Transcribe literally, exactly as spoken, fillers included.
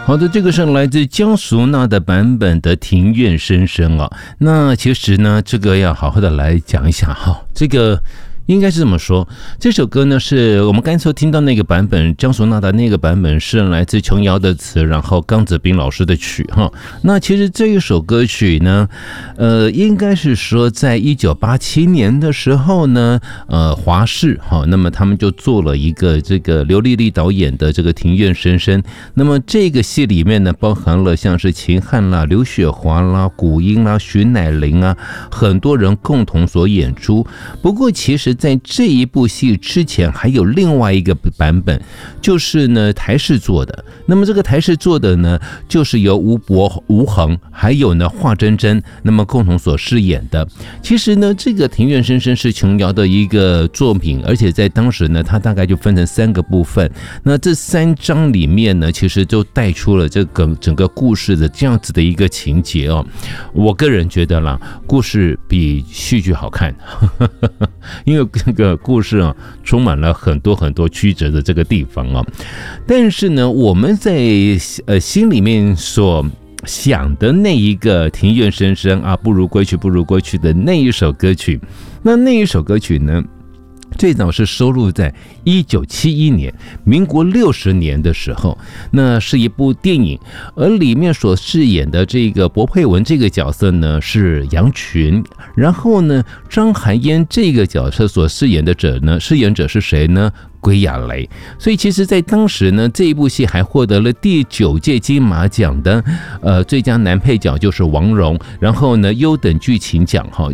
好的，这个是来自江淑娜的版本的《庭院深深》啊。那其实呢，这个要好好的来讲一下哈，这个。应该是这么说，这首歌呢是我们刚才听到那个版本，江淑娜的那个版本是来自琼瑶的词，然后刚子彬老师的曲哈。那其实这一首歌曲呢，呃，应该是说在一九八七年的时候呢，呃，华视哈，那么他们就做了一个这个刘丽丽导演的这个《庭院深深》。那么这个戏里面呢，包含了像是秦汉啦、刘雪华啦、古英啦、徐乃麟啊，很多人共同所演出。不过其实在这一部戏之前还有另外一个版本，就是呢台视做的。那么这个台视做的呢，就是由吴伯、吴恒还有呢华珍珍那么共同所饰演的。其实呢，这个《庭院深深》是琼瑶的一个作品，而且在当时呢，它大概就分成三个部分。那这三章里面呢，其实就带出了这个整个故事的这样子的一个情节哦。我个人觉得啦，故事比戏剧好看，因为这个故事啊，充满了很多很多曲折的这个地方啊。但是呢，我们在呃心里面所想的那一个庭院深深啊，不如归去，不如归去的那一首歌曲，那那一首歌曲呢，最早是收录在一九七一年，民国六十年的时候，那是一部电影，而里面所饰演的这个薄佩文这个角色呢是杨群，然后呢张含烟这个角色所饰演的者呢，饰演者是谁呢？归亚蕾。所以其实在当时呢，这一部戏还获得了第九届金马奖的呃最佳男配角就是王蓉，然后呢优等剧情奖哈。